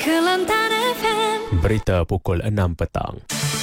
Kelantan FM. Berita pukul 6 petang.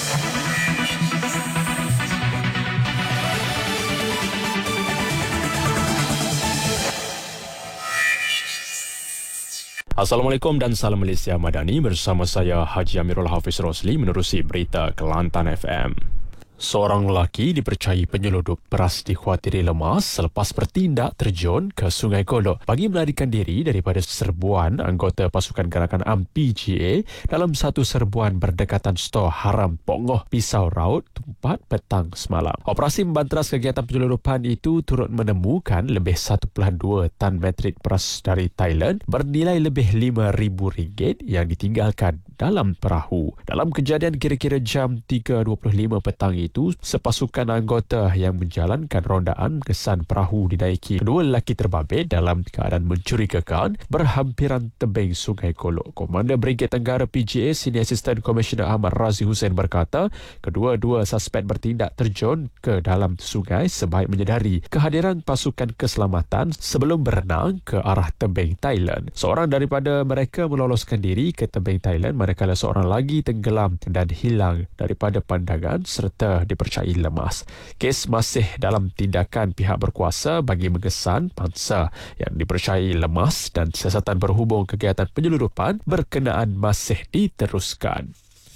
Assalamualaikum dan salam Malaysia Madani, bersama saya Haji Amirul Hafiz Rosli menerusi berita Kelantan FM. Seorang lelaki dipercayai penyeludup beras dikhawatiri lemas selepas bertindak terjun ke Sungai Golok bagi melarikan diri daripada serbuan anggota pasukan gerakan Am PGA dalam satu serbuan berdekatan stor Haram Pongoh Pisau Raut Tumpat petang semalam. Operasi membanteras kegiatan penyeludupan itu turut menemukan lebih 1.2 tan metrik beras dari Thailand bernilai lebih RM5,000 yang ditinggalkan dalam perahu. Dalam kejadian kira-kira jam 3.25 petang itu, sepasukan anggota yang menjalankan rondaan kesan perahu dinaiki kedua lelaki terbabit dalam keadaan mencurigakan berhampiran tebing Sungai Golok. Komander Brigade Tenggara PGA Senior Assistant Commissioner Ahmad Razi Hussein berkata, kedua-dua suspek bertindak terjun ke dalam sungai sebaik menyedari kehadiran pasukan keselamatan sebelum berenang ke arah tebing Thailand. Seorang daripada mereka meloloskan diri ke tebing Thailand manakala seorang lagi tenggelam dan hilang daripada pandangan serta dipercayai lemas. Kes masih dalam tindakan pihak berkuasa bagi mengesan pangsa yang dipercayai lemas dan siasatan berhubung kegiatan penyeludupan berkenaan masih diteruskan.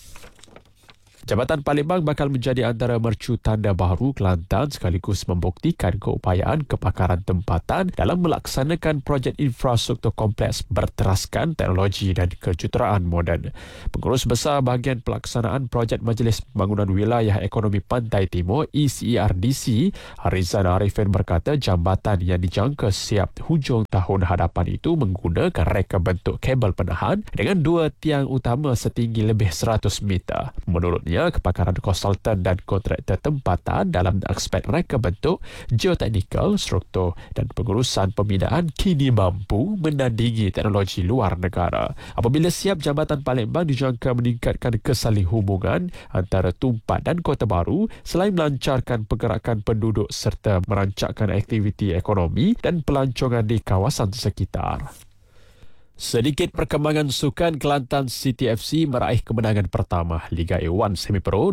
Jabatan Palembang bakal menjadi antara mercu tanda baru Kelantan sekaligus membuktikan keupayaan kepakaran tempatan dalam melaksanakan projek infrastruktur kompleks berteraskan teknologi dan kejuruteraan moden. Pengurus Besar Bahagian Pelaksanaan Projek Majlis Pembangunan Wilayah Ekonomi Pantai Timur ECERDC, Harizan Arifin berkata jambatan yang dijangka siap hujung tahun hadapan itu menggunakan reka bentuk kabel penahan dengan dua tiang utama setinggi lebih 100 meter. Menurutnya, kepakaran konsultan dan kontraktor tempatan dalam aspek reka bentuk, geoteknikal, struktur dan pengurusan pembinaan kini mampu menandingi teknologi luar negara. Apabila siap, Jambatan Palembang dijangka meningkatkan kesaling hubungan antara Tumpat dan Kota Baru selain melancarkan pergerakan penduduk serta merancangkan aktiviti ekonomi dan pelancongan di kawasan sekitar. Sedikit perkembangan sukan, Kelantan City FC meraih kemenangan pertama Liga A1 Semi Pro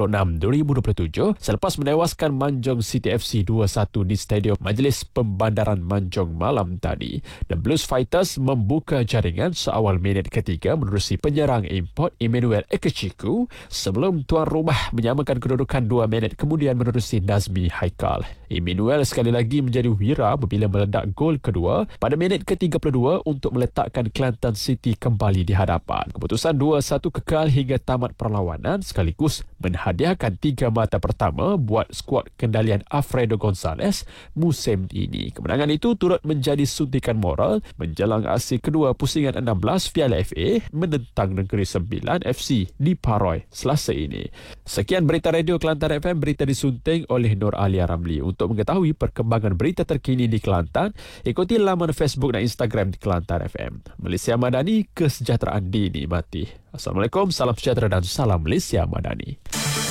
2026-2027 selepas menewaskan Manjong City FC 2-1 di Stadium Majlis Pembandaran Manjong malam tadi. The Blues Fighters membuka jaringan seawal minit ketiga menerusi penyerang import Emmanuel Ekeciku sebelum tuan rumah menyamakan kedudukan 2 minit kemudian menerusi Nazmi Haikal. Emmanuel sekali lagi menjadi wira apabila meledak gol kedua pada minit ke-32 untuk meletakkan Kelantan City kembali di hadapan. Keputusan 2-1 kekal hingga tamat perlawanan sekaligus menghadiahkan 3 mata pertama buat skuad kendalian Alfredo Gonzalez musim ini. Kemenangan itu turut menjadi suntikan moral menjelang aksi kedua pusingan 16 Piala FA menentang Negeri Sembilan FC di Paroi Selasa ini. Sekian berita radio Kelantan FM, berita disunting oleh Nur Alia Ramli. Untuk mengetahui perkembangan berita terkini di Kelantan, ikuti laman Facebook dan Instagram di Kelantan FM. Malaysia Madani, kesejahteraan dinikmati. Assalamualaikum, salam sejahtera dan salam Malaysia Madani.